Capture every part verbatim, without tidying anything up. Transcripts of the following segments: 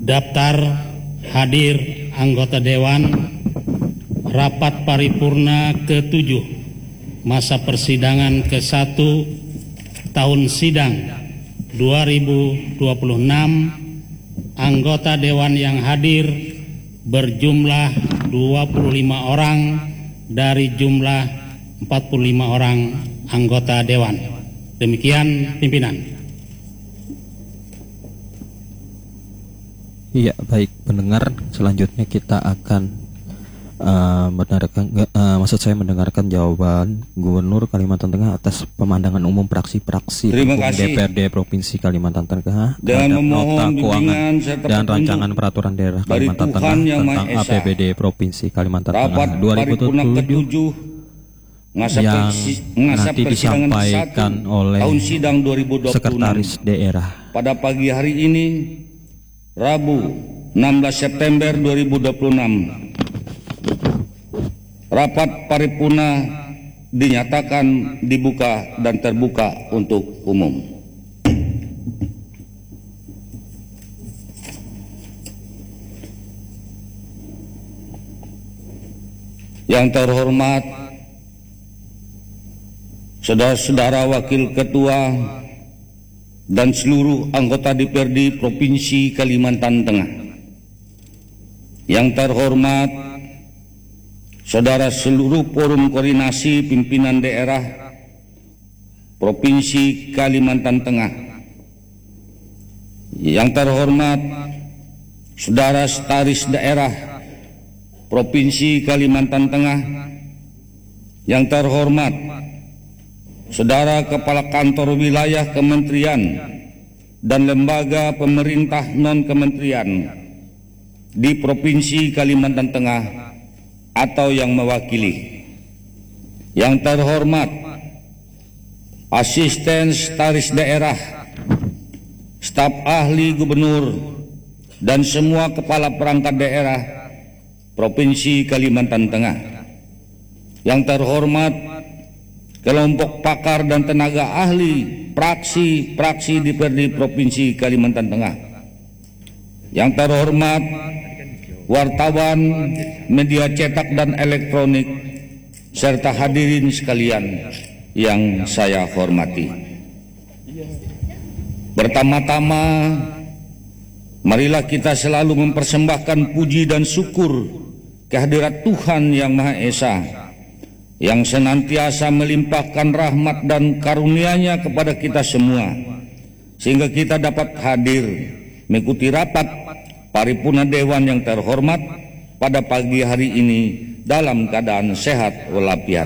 Daftar hadir anggota Dewan Rapat Paripurna ketujuh masa persidangan ke satu tahun sidang dua ribu dua puluh enam. Anggota Dewan yang hadir berjumlah dua puluh lima orang dari jumlah empat puluh lima orang anggota Dewan. Demikian pimpinan. Iya, baik pendengar, selanjutnya kita akan uh, mendengarkan, uh, maksud saya mendengarkan jawaban Gubernur Kalimantan Tengah atas pemandangan umum praksi-praksi D P R D Provinsi Kalimantan Tengah terhadap nota keuangan dan rancangan peraturan daerah Kalimantan Tengah tentang A P B D Provinsi Kalimantan Tengah dua ribu dua puluh tujuh yang nanti disampaikan oleh Sekretaris Daerah. Pada pagi hari ini, Rabu enam belas September dua ribu dua puluh enam, rapat paripurna dinyatakan dibuka dan terbuka untuk umum. Yang terhormat saudara-saudara Wakil Ketua dan seluruh anggota D P R D Provinsi Kalimantan Tengah. Yang terhormat saudara seluruh forum koordinasi pimpinan daerah Provinsi Kalimantan Tengah. Yang terhormat saudara sekretaris daerah Provinsi Kalimantan Tengah. Yang terhormat saudara Kepala Kantor Wilayah Kementerian dan Lembaga Pemerintah Non-Kementerian di Provinsi Kalimantan Tengah atau yang mewakili. Yang terhormat Asisten Sekretaris Daerah, staf ahli Gubernur, dan semua kepala perangkat daerah Provinsi Kalimantan Tengah. Yang terhormat kelompok pakar dan tenaga ahli praksi-praksi D P R D Provinsi Kalimantan Tengah. Yang terhormat wartawan, media cetak dan elektronik, serta hadirin sekalian yang saya hormati. Pertama-tama, marilah kita selalu mempersembahkan puji dan syukur kehadirat Tuhan Yang Maha Esa, yang senantiasa melimpahkan rahmat dan karunia-Nya kepada kita semua, sehingga kita dapat hadir mengikuti rapat paripurna Dewan yang terhormat pada pagi hari ini dalam keadaan sehat walafiat.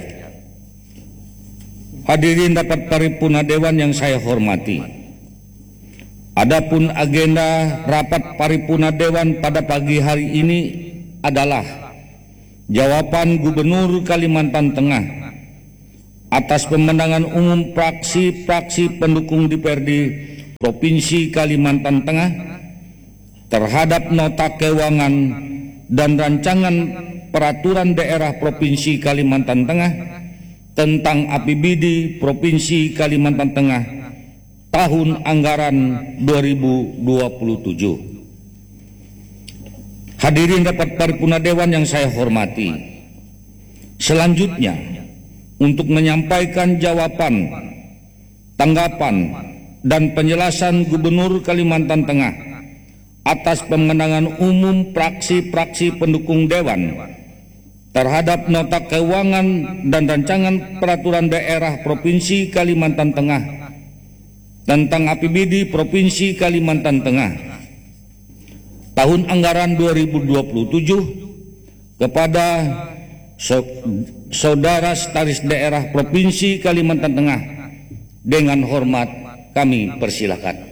Hadirin dapat paripurna Dewan yang saya hormati, adapun agenda rapat paripurna Dewan pada pagi hari ini adalah jawaban Gubernur Kalimantan Tengah atas pemenangan umum praksi-praksi pendukung D P R D Provinsi Kalimantan Tengah terhadap nota keuangan dan rancangan peraturan daerah Provinsi Kalimantan Tengah tentang A P B D Provinsi Kalimantan Tengah tahun anggaran dua ribu dua puluh tujuh. Hadirin dapat paripurna Dewan yang saya hormati, selanjutnya untuk menyampaikan jawaban, tanggapan, dan penjelasan Gubernur Kalimantan Tengah atas pemenangan umum praksi-praksi pendukung Dewan terhadap nota keuangan dan rancangan peraturan daerah Provinsi Kalimantan Tengah tentang A P B D Provinsi Kalimantan Tengah tahun anggaran dua ribu dua puluh tujuh kepada saudara sekretaris daerah Provinsi Kalimantan Tengah. Dengan hormat kami persilakan.